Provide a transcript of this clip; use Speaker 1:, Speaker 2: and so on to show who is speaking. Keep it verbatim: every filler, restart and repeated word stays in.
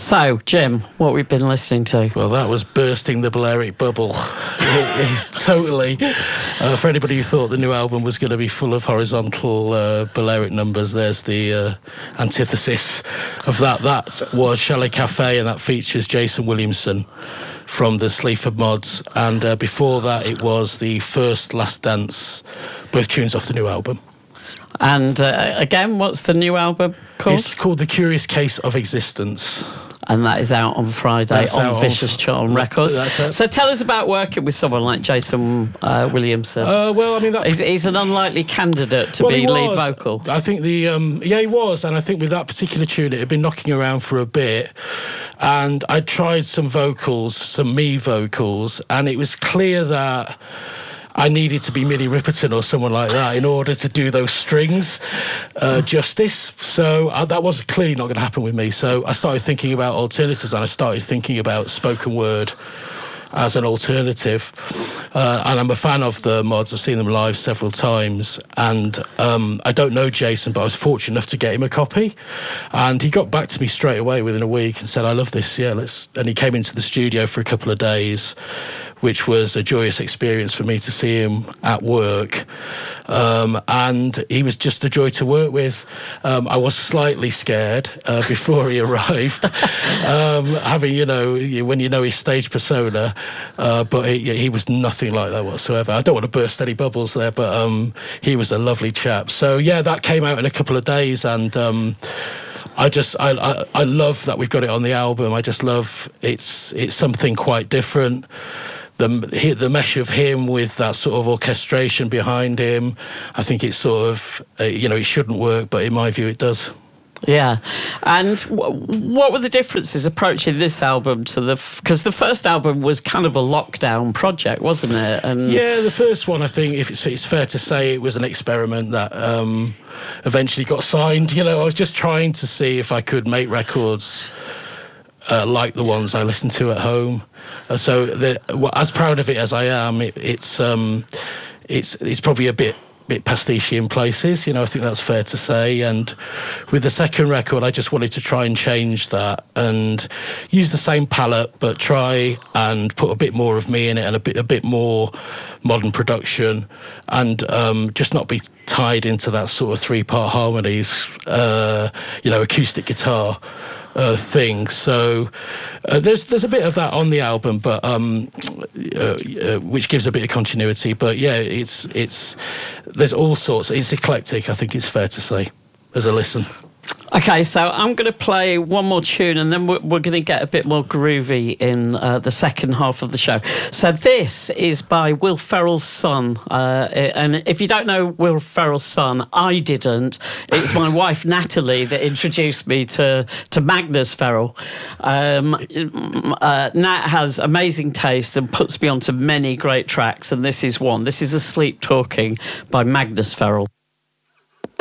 Speaker 1: So, Jim, what we've been listening to?
Speaker 2: Well, that was Bursting the Balearic Bubble. it, it, totally. Uh, for anybody who thought the new album was going to be full of horizontal uh, Balearic numbers, there's the uh, antithesis of that. That was Chalet Cafe, and that features Jason Williamson from the Sleaford Mods. And uh, before that, it was the first Last Dance, both tunes off the new album.
Speaker 1: And uh, again, what's the new album called?
Speaker 2: It's called The Curious Case of Existence.
Speaker 1: And that is out on Friday
Speaker 2: That's
Speaker 1: on Vicious Charm Records. So tell us about working with someone like Jason uh, Williamson.
Speaker 2: Uh, well, I mean, that...
Speaker 1: he's, he's an unlikely candidate to
Speaker 2: well,
Speaker 1: be lead vocal.
Speaker 2: I think the um, yeah, he was, and I think with that particular tune, it had been knocking around for a bit. And I tried some vocals, some me vocals, and it was clear that I needed to be Minnie Riperton or someone like that in order to do those strings uh, justice. So uh, that was clearly not going to happen with me. So I started thinking about alternatives, and I started thinking about spoken word as an alternative. Uh, and I'm a fan of the Mods. I've seen them live several times. And um, I don't know Jason, but I was fortunate enough to get him a copy. And he got back to me straight away within a week and said, I love this, yeah, let's... And he came into the studio for a couple of days, which was a joyous experience for me to see him at work. Um, and he was just a joy to work with. Um, I was slightly scared uh, before he arrived, um, having, you know, when you know his stage persona, uh, but he, he was nothing like that whatsoever. I don't want to burst any bubbles there, but um, he was a lovely chap. So, yeah, that came out in a couple of days, and... Um, I just I, I I love that we've got it on the album. I just love it's it's something quite different. The the mesh of him with that sort of orchestration behind him, I think it's sort of uh, you know, it shouldn't work, but in my view it does.
Speaker 1: Yeah. And w- what were the differences approaching this album to the... Because f- the first album was kind of a lockdown project, wasn't it? And
Speaker 2: yeah, the first one, I think, if it's, it's fair to say, it was an experiment that um, eventually got signed. You know, I was just trying to see if I could make records uh, like the ones I listened to at home. Uh, so the, well, as proud of it as I am, it, it's, um, it's, it's probably a bit... bit pastiche in places, you know, I think that's fair to say. And with the second record, I just wanted to try and change that and use the same palette, but try and put a bit more of me in it and a bit a bit more modern production, and um, just not be tied into that sort of three-part harmonies, uh, you know, acoustic guitar Uh, thing. So uh, there's there's a bit of that on the album, but um, uh, uh, which gives a bit of continuity. But yeah, it's it's there's all sorts. It's eclectic, I think it's fair to say, as a listen.
Speaker 1: Okay, so I'm going to play one more tune, and then we're, we're going to get a bit more groovy in uh, the second half of the show. So this is by Will Ferrell's son, uh, and if you don't know Will Ferrell's son, I didn't. It's my wife Natalie that introduced me to to Magnus Ferrell. Um, uh, Nat has amazing taste and puts me onto many great tracks, and this is one. This is Asleep Talking by Magnus Ferrell.